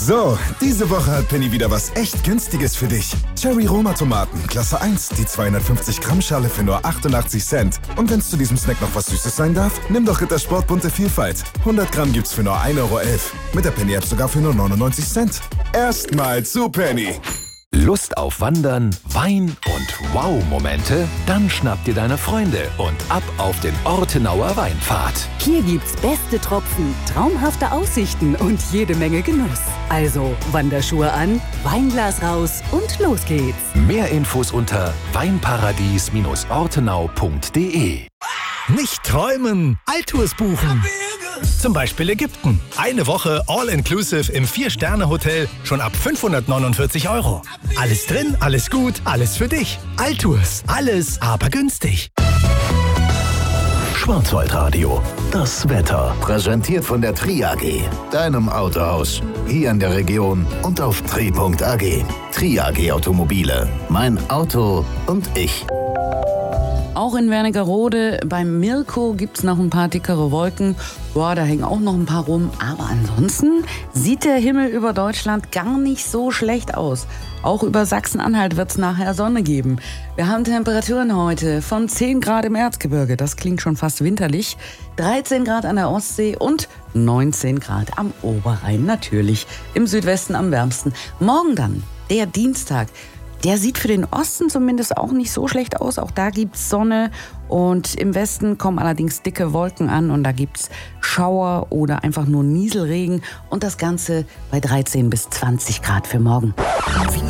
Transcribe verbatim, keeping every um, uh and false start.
So, diese Woche hat Penny wieder was echt Günstiges für dich. Cherry Roma Tomaten, Klasse eins, die zweihundertfünfzig Gramm Schale für nur achtundachtzig Cent. Und wenn es zu diesem Snack noch was Süßes sein darf, nimm doch Rittersport bunte Vielfalt. hundert Gramm gibt's für nur ein Euro elf. Mit der Penny-App sogar für nur neunundneunzig Cent. Erstmal zu Penny. Lust auf Wandern, Wein und Wow-Momente? Dann schnapp dir deine Freunde und ab auf den Ortenauer Weinpfad. Hier gibt's beste Tropfen, traumhafte Aussichten und jede Menge Genuss. Also Wanderschuhe an, Weinglas raus und los geht's. Mehr Infos unter weinparadies Ortenau punkt de. Nicht träumen, Altours buchen. Zum Beispiel Ägypten. Eine Woche All-Inclusive im Vier-Sterne-Hotel schon ab fünfhundertneunundvierzig Euro. Alles drin, alles gut, alles für dich. Altours, alles aber günstig. Schwarzwaldradio, das Wetter. Präsentiert von der Tri A G, deinem Autohaus. Hier in der Region und auf tri punkt a g. Tri A G Automobile, mein Auto und ich. Auch in Wernigerode beim Mirko gibt es noch ein paar dickere Wolken. Boah, da hängen auch noch ein paar rum. Aber ansonsten sieht der Himmel über Deutschland gar nicht so schlecht aus. Auch über Sachsen-Anhalt wird es nachher Sonne geben. Wir haben Temperaturen heute von zehn Grad im Erzgebirge. Das klingt schon fast winterlich. dreizehn Grad an der Ostsee und neunzehn Grad am Oberrhein. Natürlich im Südwesten am wärmsten. Morgen dann, der Dienstag. Der sieht für den Osten zumindest auch nicht so schlecht aus. Auch da gibt's Sonne und im Westen kommen allerdings dicke Wolken an und da gibt's Schauer oder einfach nur Nieselregen und das Ganze bei dreizehn bis zwanzig Grad für morgen.